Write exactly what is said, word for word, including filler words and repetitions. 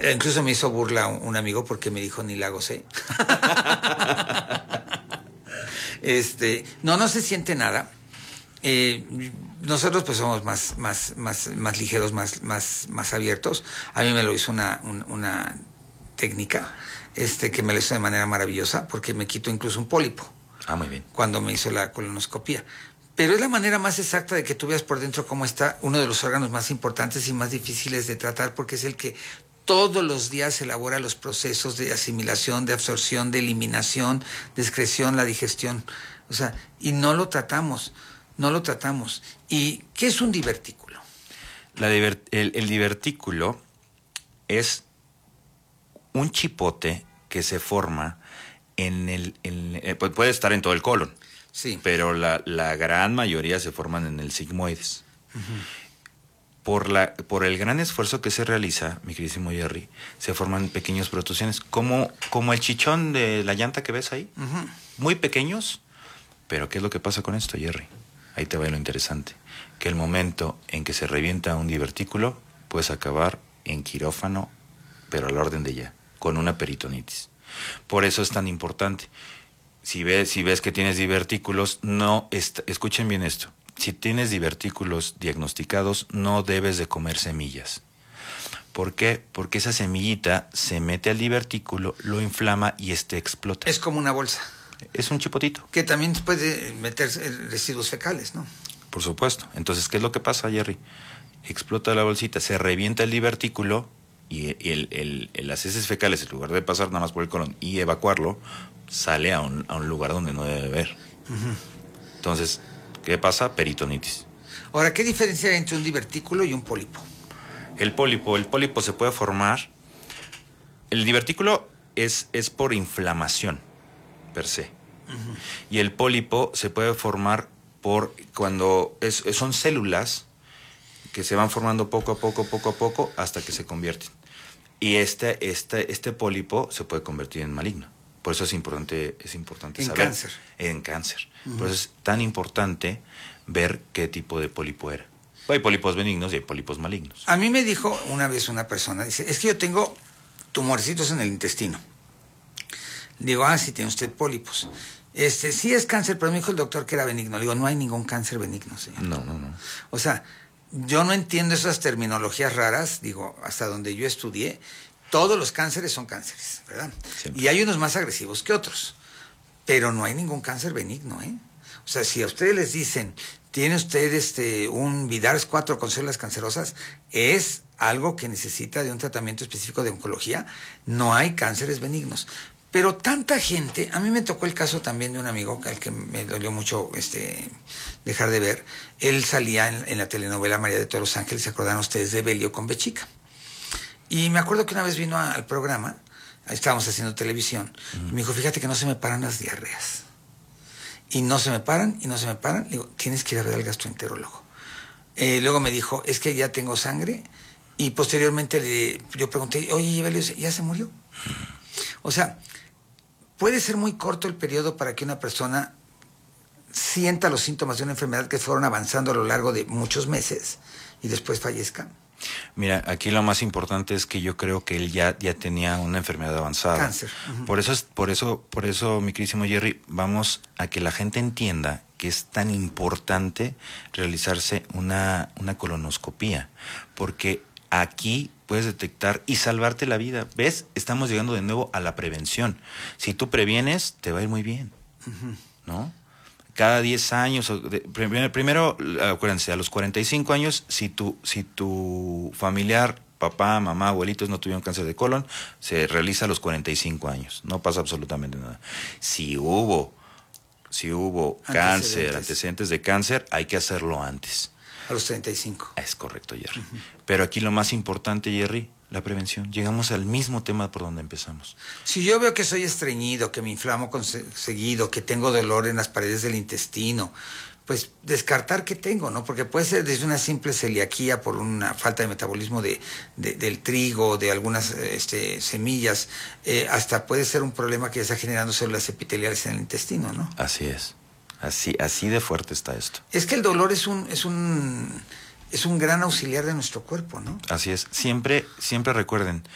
Incluso me hizo burla un, un amigo porque me dijo ni la gocé. este, no, no se siente nada. Eh, nosotros pues somos más, más, más, más ligeros, más, más, más abiertos. A mí me lo hizo una, un, una técnica, este, que me lo hizo de manera maravillosa, porque me quitó incluso un pólipo. Ah, muy bien. Cuando me hizo la colonoscopia. Pero es la manera más exacta de que tú veas por dentro cómo está uno de los órganos más importantes y más difíciles de tratar, porque es el que todos los días elabora los procesos de asimilación, de absorción, de eliminación, de excreción, la digestión. O sea, y no lo tratamos. No lo tratamos. ¿Y qué es un divertículo? La diver- el, el divertículo es un chipote que se forma en el... En, eh, puede estar en todo el colon, sí, pero la, la gran mayoría se forman en el sigmoides. Uh-huh. Por, la, por el gran esfuerzo que se realiza, mi queridísimo Jerry, se forman pequeñas protrusiones, como, como el chichón de la llanta que ves ahí. Uh-huh. Muy pequeños. Pero ¿qué es lo que pasa con esto, Jerry? Ahí te va lo interesante, que el momento en que se revienta un divertículo, puedes acabar en quirófano, pero al orden de ya, con una peritonitis. Por eso es tan importante. Si ves, si ves que tienes divertículos, no, est- escuchen bien esto, si tienes divertículos diagnosticados, no debes de comer semillas. ¿Por qué? Porque esa semillita se mete al divertículo, lo inflama y este explota. Es como una bolsa. Es un chipotito. Que también puede meter residuos fecales, ¿no? Por supuesto. Entonces, ¿qué es lo que pasa, Jerry? Explota la bolsita, se revienta el divertículo y el, el, el, las heces fecales, en lugar de pasar nada más por el colon y evacuarlo, sale a un, a un lugar donde no debe haber. Uh-huh. Entonces, ¿qué pasa? Peritonitis. Ahora, ¿qué diferencia hay entre un divertículo y un pólipo? El pólipo, el pólipo se puede formar... El divertículo es, es por inflamación per se. Uh-huh. Y el pólipo se puede formar por cuando es, son células que se van formando poco a poco, poco a poco, hasta que se convierten. Y este, este, este pólipo se puede convertir en maligno. Por eso es importante, es importante en saber. Cáncer. En cáncer. Uh-huh. Por eso es tan importante ver qué tipo de pólipo era. Hay pólipos benignos y hay pólipos malignos. A mí me dijo una vez una persona, dice, es que yo tengo tumorcitos en el intestino. Digo, ah, sí tiene usted pólipos. Este, sí es cáncer, pero me dijo el doctor que era benigno. Le digo, no hay ningún cáncer benigno, señor. No, no, no. O sea, yo no entiendo esas terminologías raras, digo, hasta donde yo estudié, todos los cánceres son cánceres, ¿verdad? Siempre. Y hay unos más agresivos que otros, pero no hay ningún cáncer benigno, ¿eh? O sea, si a ustedes les dicen, tiene usted este, un VIDARS cuatro con células cancerosas, es algo que necesita de un tratamiento específico de oncología, no hay cánceres benignos. Pero tanta gente, a mí me tocó el caso también de un amigo al que me dolió mucho este, dejar de ver. Él salía en, en la telenovela María de todos los Ángeles, ¿se acordan ustedes de Belio con Bechica? Y me acuerdo que una vez vino a, al programa, estábamos haciendo televisión, uh-huh. y me dijo, fíjate que no se me paran las diarreas. Y no se me paran, y no se me paran. Le digo, tienes que ir a ver al gastroenterólogo. Eh, luego me dijo, es que ya tengo sangre. Y posteriormente le, yo pregunté, oye, Belio, ¿ya se murió? O sea, puede ser muy corto el periodo para que una persona sienta los síntomas de una enfermedad que fueron avanzando a lo largo de muchos meses y después fallezca. Mira, aquí lo más importante es que yo creo que él ya, ya tenía una enfermedad avanzada. Cáncer. Uh-huh. Por eso, es, por eso, por eso, mi queridísimo Jerry, vamos a que la gente entienda que es tan importante realizarse una, una colonoscopía, porque aquí puedes detectar y salvarte la vida. ¿Ves? Estamos llegando de nuevo a la prevención. Si tú previenes, te va a ir muy bien, uh-huh. ¿no? Cada diez años, primero, primero, acuérdense, a los cuarenta y cinco años, si tu, si tu familiar, papá, mamá, abuelitos no tuvieron cáncer de colon, se realiza a los cuarenta y cinco años. No pasa absolutamente nada. Si hubo, si hubo antecedentes. cáncer, antecedentes de cáncer, hay que hacerlo antes. A los treinta y cinco. Es correcto, Jerry. Uh-huh. Pero aquí lo más importante, Jerry, la prevención. Llegamos al mismo tema por donde empezamos. Si yo veo que soy estreñido, que me inflamo con se- seguido, que tengo dolor en las paredes del intestino, pues descartar que tengo, ¿no? Porque puede ser desde una simple celiaquía por una falta de metabolismo de, de, del trigo, de algunas este, semillas, eh, hasta puede ser un problema que está generando células epiteliales en el intestino, ¿no? Así es. Así, así de fuerte está esto. Es que el dolor es un, es un, es un gran auxiliar de nuestro cuerpo, ¿no? Así es. Siempre, siempre recuerden,